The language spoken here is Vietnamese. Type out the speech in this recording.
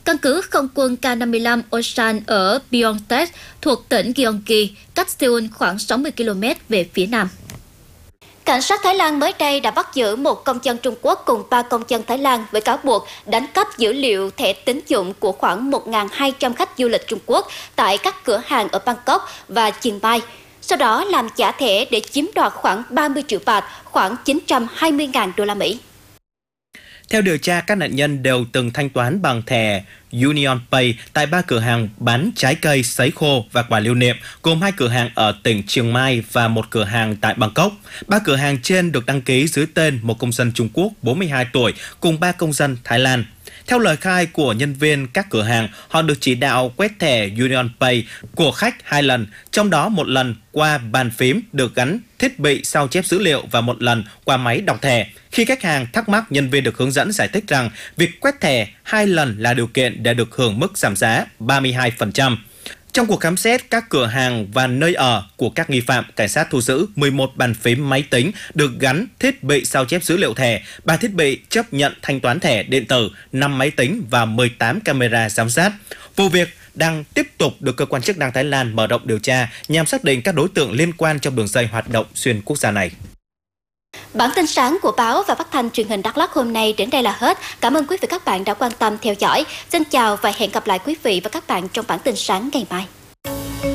Căn cứ không quân K-55 Osan ở Pyeongtaek thuộc tỉnh Gyeonggi, cách Seoul khoảng 60 km về phía nam. Cảnh sát Thái Lan mới đây đã bắt giữ một công dân Trung Quốc cùng 3 công dân Thái Lan với cáo buộc đánh cắp dữ liệu thẻ tín dụng của khoảng 1.200 khách du lịch Trung Quốc tại các cửa hàng ở Bangkok và Chiang Mai. Sau đó làm giả thẻ để chiếm đoạt khoảng 30 triệu baht, khoảng 920.000 đô la Mỹ. Theo điều tra, các nạn nhân đều từng thanh toán bằng thẻ Union Pay tại 3 cửa hàng bán trái cây, sấy khô và quà lưu niệm, gồm 2 cửa hàng ở tỉnh Chiang Mai và 1 cửa hàng tại Bangkok. 3 cửa hàng trên được đăng ký dưới tên một công dân Trung Quốc 42 tuổi cùng 3 công dân Thái Lan. Theo lời khai của nhân viên các cửa hàng, họ được chỉ đạo quét thẻ Union Pay của khách 2 lần, trong đó một lần qua bàn phím được gắn thiết bị sao chép dữ liệu và một lần qua máy đọc thẻ. Khi khách hàng thắc mắc, nhân viên được hướng dẫn giải thích rằng việc quét thẻ 2 lần là điều kiện để được hưởng mức giảm giá 32%. Trong cuộc khám xét các cửa hàng và nơi ở của các nghi phạm, cảnh sát thu giữ 11 bàn phím máy tính được gắn thiết bị sao chép dữ liệu thẻ, 3 thiết bị chấp nhận thanh toán thẻ điện tử, 5 máy tính và 18 camera giám sát. Vụ việc đang tiếp tục được cơ quan chức năng Thái Lan mở rộng điều tra nhằm xác định các đối tượng liên quan trong đường dây hoạt động xuyên quốc gia này. Bản tin sáng của báo và phát thanh truyền hình Đắk Lắk hôm nay đến đây là hết. Cảm ơn quý vị và các bạn đã quan tâm theo dõi. Xin chào và hẹn gặp lại quý vị và các bạn trong bản tin sáng ngày mai.